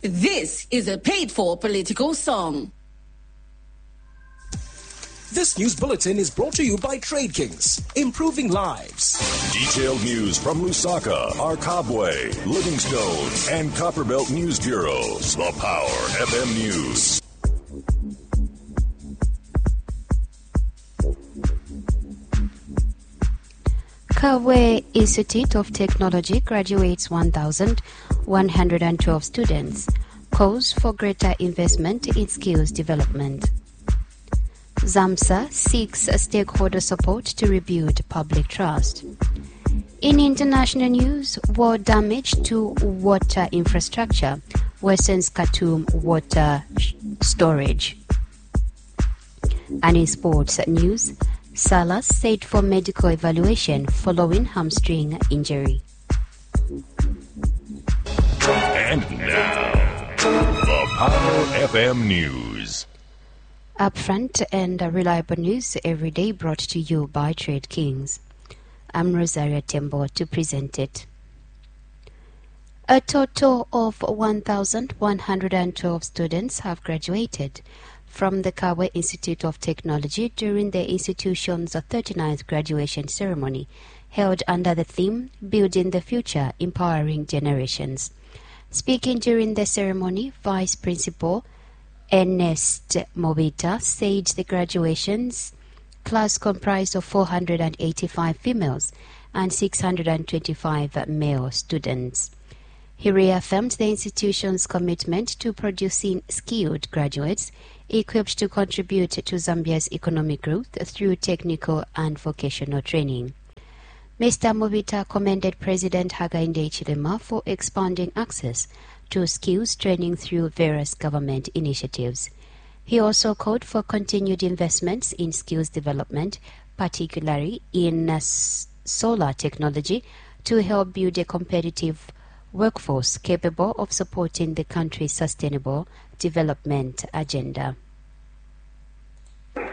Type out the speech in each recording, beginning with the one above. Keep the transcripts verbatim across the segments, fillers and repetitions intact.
This is a paid-for political song. This news bulletin is brought to you by Trade Kings, improving lives. Detailed news from Lusaka, Arkabwe, Livingstone, and Copperbelt News Bureaus. The Power F M News. Kabwe Institute of Technology graduates one thousand one hundred twelve students. Calls for greater investment in skills development. ZAMSA seeks stakeholder support to rebuild public trust. In international news, war damage to water infrastructure worsens Khartoum water storage. And in sports news, Salah said for medical evaluation following hamstring injury. And now, the Power F M News. Upfront and reliable news every day brought to you by Trade Kings. I'm Rosaria Tembo to present it. A total of one thousand one hundred twelve students have graduated from the Kabwe Institute of Technology during the institution's thirty-ninth graduation ceremony, held under the theme Building the Future, Empowering Generations. Speaking during the ceremony, Vice Principal Ernest Mobita said the graduations class comprised of four hundred eighty-five females and six hundred twenty-five male students. He reaffirmed the institution's commitment to producing skilled graduates equipped to contribute to Zambia's economic growth through technical and vocational training. Mister Mobita commended President Hakainde Hichilema for expanding access to skills training through various government initiatives. He also called for continued investments in skills development, particularly in uh, solar technology, to help build a competitive workforce capable of supporting the country's sustainable development agenda. This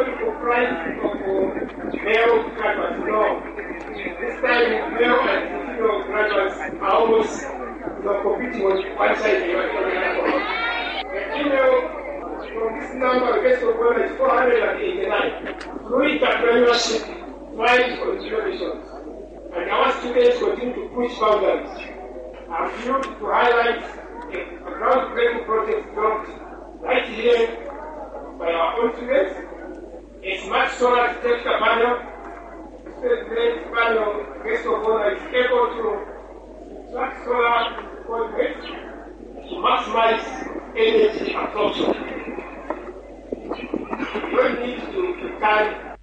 time, male and female graduates are almost not competing on one side and the other. The female from this number gets of one is four hundred eighty-nine. Through entrepreneurship, five contributions, and our students continue to push boundaries. I'm thrilled to highlight a, a groundbreaking project developed right here by our own students. A smart solar detector panel. This great panel gets of one is able to track solar coordinates to maximize energy absorption. We need to time.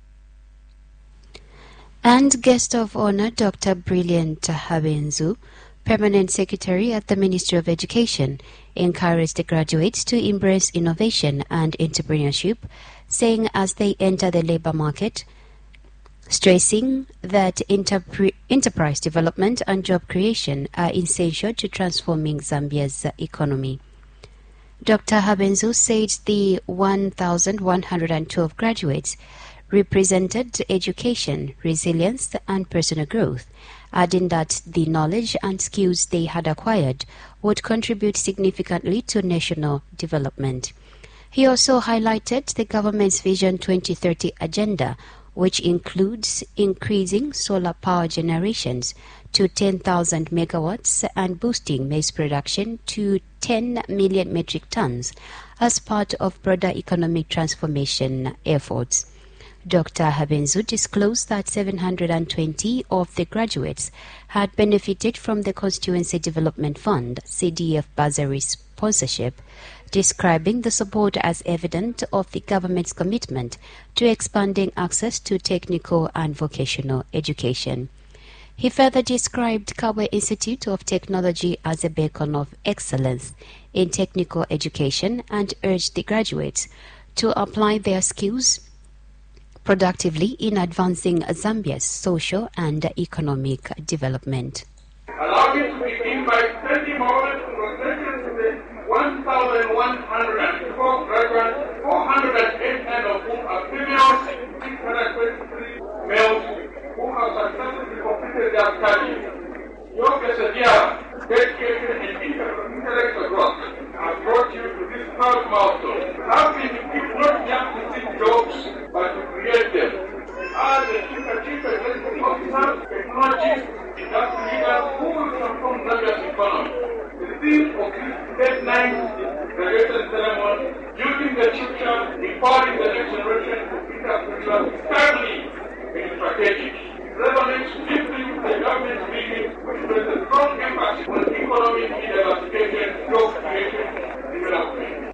And guest of honor, Doctor Brilliant Habenzu, Permanent Secretary at the Ministry of Education, encouraged the graduates to embrace innovation and entrepreneurship, saying as they enter the labor market, stressing that interpre- enterprise development and job creation are essential to transforming Zambia's economy. Doctor Habenzu said the one thousand one hundred twelve graduates represented education, resilience, and personal growth, adding that the knowledge and skills they had acquired would contribute significantly to national development. He also highlighted the government's Vision twenty thirty agenda, which includes increasing solar power generations to ten thousand megawatts and boosting maize production to ten million metric tons as part of broader economic transformation efforts. Doctor Habenzu disclosed that seven hundred twenty of the graduates had benefited from the Constituency Development Fund, C D F bursary sponsorship, describing the support as evident of the government's commitment to expanding access to technical and vocational education. He further described Kabwe Institute of Technology as a beacon of excellence in technical education and urged the graduates to apply their skills productively in advancing Zambia's social and economic development. Allow me to begin by sending my congratulations to the one thousand one hundred four graduates, four hundred eight of whom are females, six hundred twenty-three males who have successfully completed their studies. Your persevere, dedication, and intellectual growth proud milestone. How can you keep not just to seek jobs, but to create them? As the chief chief executive officer, technologists, industry leaders who will transform Zambia's economy. The theme of this deadline graduation ceremony, using the future, empowering the next generation of entrepreneurs, is timely and strategic. It resonates deeply with the government's vision, which places a strong emphasis on economic diversification, job creation, and development.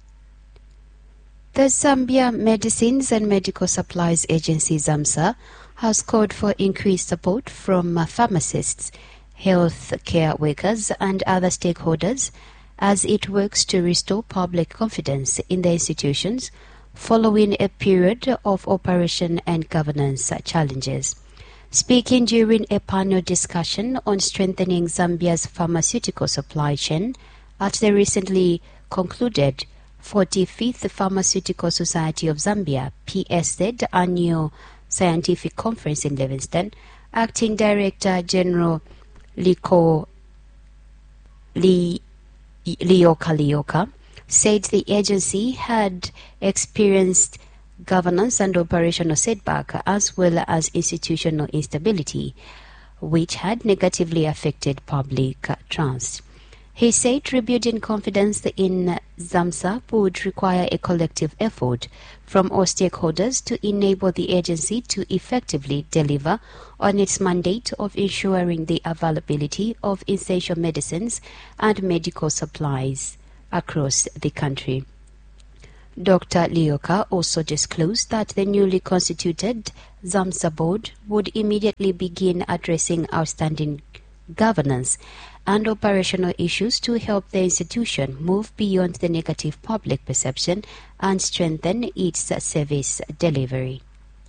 The Zambia Medicines and Medical Supplies Agency, ZAMSA, has called for increased support from pharmacists, health care workers and other stakeholders as it works to restore public confidence in the institutions following a period of operation and governance challenges. Speaking during a panel discussion on strengthening Zambia's pharmaceutical supply chain at the recently concluded forty-fifth Pharmaceutical Society of Zambia P S Z Annual Scientific Conference in Livingston, Acting Director General Liko Li, Lioka Lioka said the agency had experienced governance and operational setback as well as institutional instability, which had negatively affected public trust. He said rebuilding confidence in ZAMSA would require a collective effort from all stakeholders to enable the agency to effectively deliver on its mandate of ensuring the availability of essential medicines and medical supplies across the country. Doctor Lioka also disclosed that the newly constituted ZAMSA board would immediately begin addressing outstanding governance and operational issues to help the institution move beyond the negative public perception and strengthen its service delivery.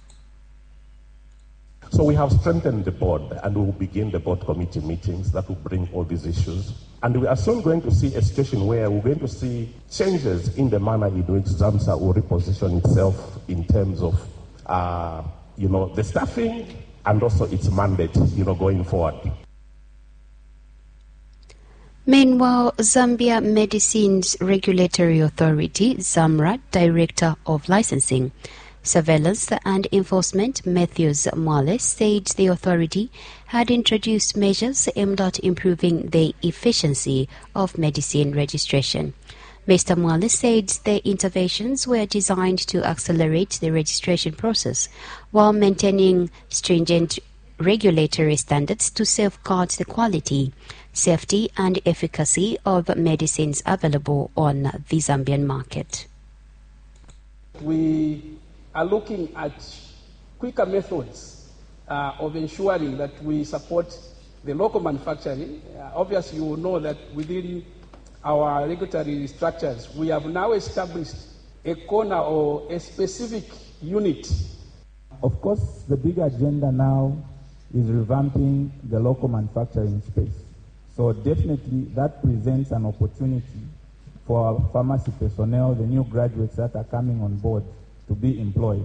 So we have strengthened the board and we will begin the board committee meetings that will bring all these issues. And we are soon going to see a situation where we're going to see changes in the manner in which ZAMSA will reposition itself in terms of, uh, you know, the staffing and also its mandate, you know, going forward. Meanwhile, Zambia Medicines Regulatory Authority, ZAMRA, Director of Licensing, Surveillance and Enforcement, Matthews Mwale, said the authority had introduced measures aimed at improving the efficiency of medicine registration. Mister Mwale said the interventions were designed to accelerate the registration process while maintaining stringent regulatory standards to safeguard the quality, safety and efficacy of medicines available on the Zambian market. We are looking at quicker methods uh, of ensuring that we support the local manufacturing. Uh, obviously, you will know that within our regulatory structures, we have now established a corner or a specific unit. Of course, the big agenda now is revamping the local manufacturing space. So definitely that presents an opportunity for our pharmacy personnel, the new graduates that are coming on board, to be employed.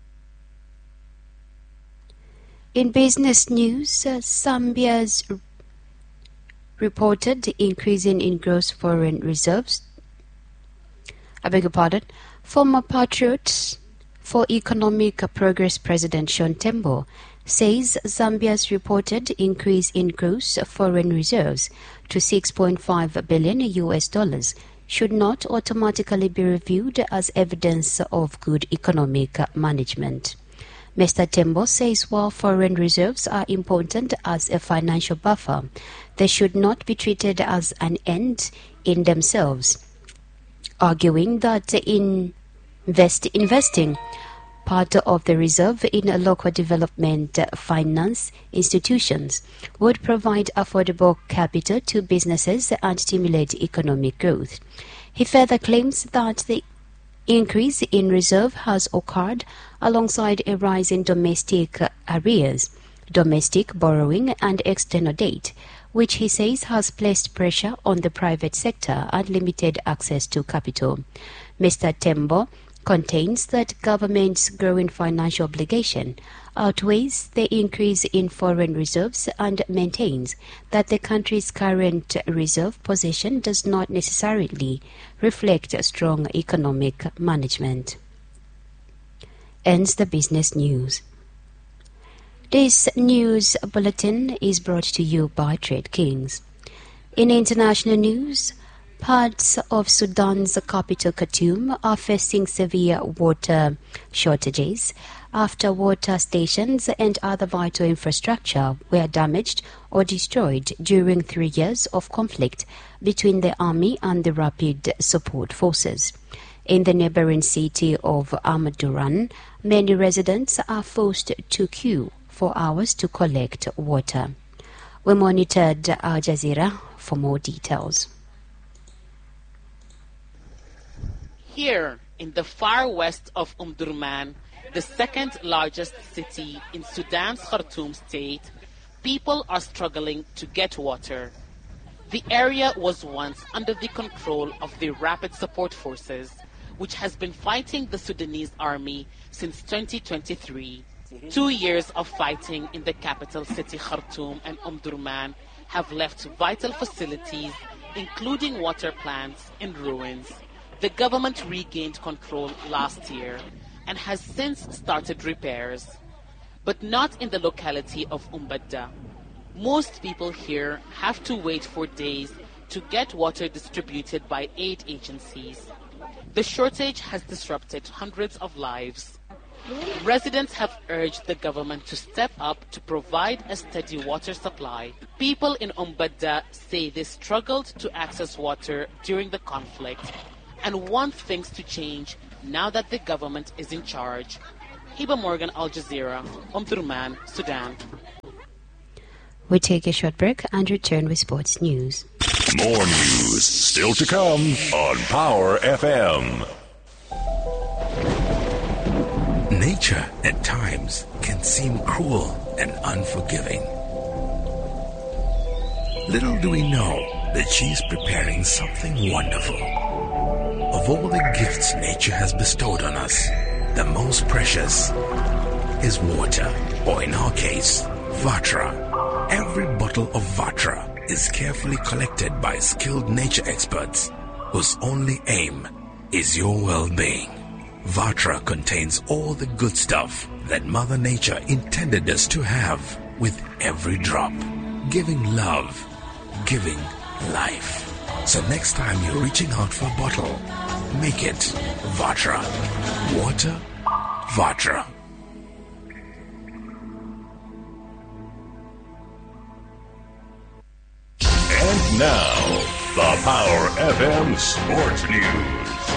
In business news, uh, Zambia's r- reported increasing in gross foreign reserves. I beg your pardon. Former Patriots for Economic Progress President Sean Tembo says Zambia's reported increase in gross foreign reserves to six point five billion U S dollars should not automatically be reviewed as evidence of good economic management. Mister Tembo says while foreign reserves are important as a financial buffer, they should not be treated as an end in themselves, arguing that in invest, investing part of the reserve in local development finance institutions would provide affordable capital to businesses and stimulate economic growth. He further claims that the increase in reserve has occurred alongside a rise in domestic arrears, domestic borrowing and external debt, which he says has placed pressure on the private sector and limited access to capital. Mister Tembo contains that government's growing financial obligation outweighs the increase in foreign reserves and maintains that the country's current reserve position does not necessarily reflect strong economic management. Ends the business news. This news bulletin is brought to you by Trade Kings. In international news, parts of Sudan's capital Khartoum are facing severe water shortages after water stations and other vital infrastructure were damaged or destroyed during three years of conflict between the army and the rapid support forces. In the neighboring city of Omdurman, many residents are forced to queue for hours to collect water. We monitored Al Jazeera for more details. Here, in the far west of Omdurman, the second largest city in Sudan's Khartoum state, people are struggling to get water. The area was once under the control of the Rapid Support Forces, which has been fighting the Sudanese army since twenty twenty-three. Two years of fighting in the capital city Khartoum and Omdurman have left vital facilities, including water plants, in ruins. The government regained control last year and has since started repairs, but not in the locality of Umbadda. Most people here have to wait for days to get water distributed by aid agencies. The shortage has disrupted hundreds of lives. Residents have urged the government to step up to provide a steady water supply. People in Umbadda say they struggled to access water during the conflict and want things to change now that the government is in charge. Hiba Morgan, Al Jazeera, Omdurman, Sudan. We take a short break and return with sports news. More news still to come on Power F M. Nature at times can seem cruel and unforgiving. Little do we know that she's preparing something wonderful. Of all the gifts nature has bestowed on us, the most precious is water, or in our case, Vatra. Every bottle of Vatra is carefully collected by skilled nature experts whose only aim is your well-being. Vatra contains all the good stuff that Mother Nature intended us to have with every drop, giving love, giving life. So next time you're reaching out for a bottle, make it Vatra. Water, Vatra. And now, the Power F M Sports News.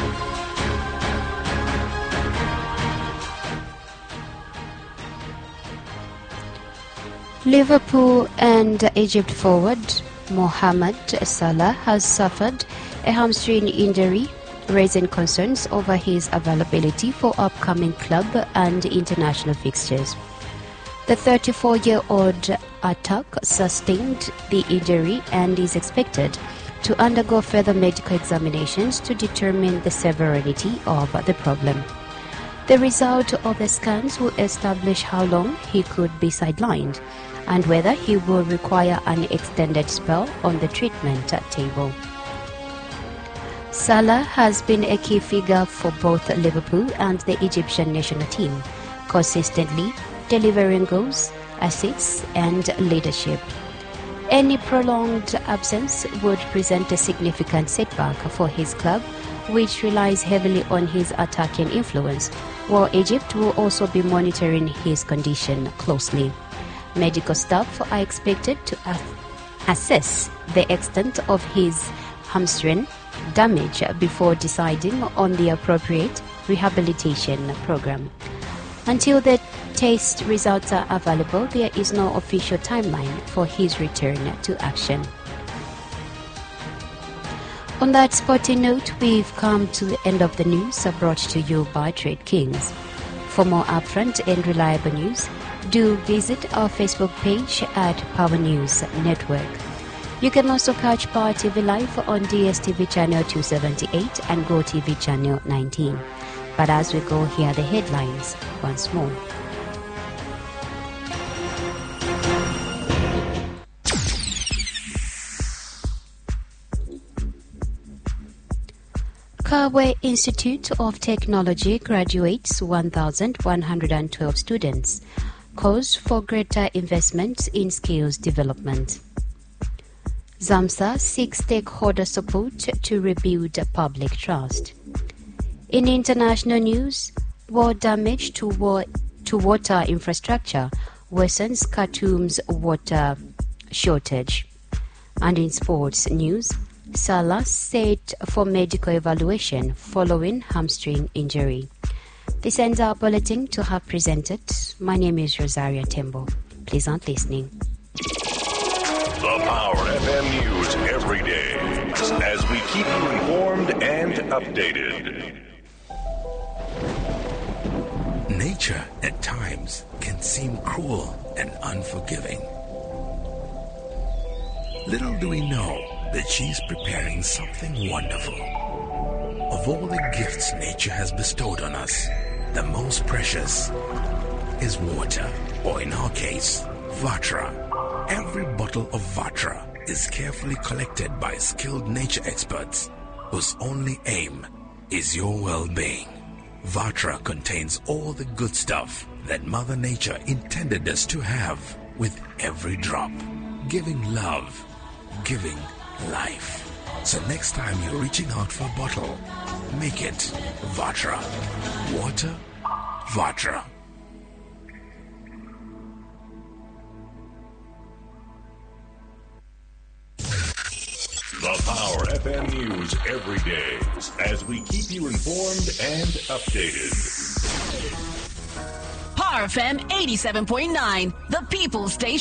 Liverpool and Egypt forward Mohamed Salah has suffered a hamstring injury, raising concerns over his availability for upcoming club and international fixtures. The thirty-four-year-old attack sustained the injury and is expected to undergo further medical examinations to determine the severity of the problem. The result of the scans will establish how long he could be sidelined and whether he will require an extended spell on the treatment table. Salah has been a key figure for both Liverpool and the Egyptian national team, consistently delivering goals, assists and leadership. Any prolonged absence would present a significant setback for his club, which relies heavily on his attacking influence, while Egypt will also be monitoring his condition closely. Medical staff are expected to assess the extent of his hamstring damage before deciding on the appropriate rehabilitation program. Until the test results are available, there is no official timeline for his return to action. On that sporting note, we've come to the end of the news brought to you by Trade Kings. For more upfront and reliable news, do visit our Facebook page at Power News Network. You can also catch Power T V live on D S T V channel two seventy-eight and GoTV channel nineteen. But as we go, here are the headlines once more. Kabwe Institute of Technology graduates one thousand one hundred twelve students. Calls for greater investment in skills development. ZAMSA seeks stakeholder support to rebuild public trust. In international news, war damage to, war, to water infrastructure worsens Khartoum's water shortage. And in sports news, Salah set for medical evaluation following hamstring injury. This ends our bulletin to have presented. My name is Rosaria Tembo. Pleasant listening. The Power F M News every day as we keep you informed and updated. Nature at times can seem cruel and unforgiving. Little do we know that she's preparing something wonderful. Of all the gifts nature has bestowed on us, the most precious is water, or in our case, Vatra. Every bottle of Vatra is carefully collected by skilled nature experts whose only aim is your well-being. Vatra contains all the good stuff that Mother Nature intended us to have with every drop, giving love, giving life. So next time you're reaching out for a bottle, make it Vatra. Water, Vatra. The Power F M News every day as we keep you informed and updated. Power F M eighty-seven point nine, the People's Station.